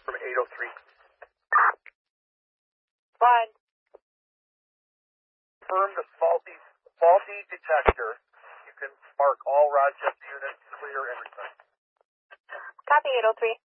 from 803. Fine. Confirm the faulty detector. You can mark all Rochester units clear and return. Copy 803.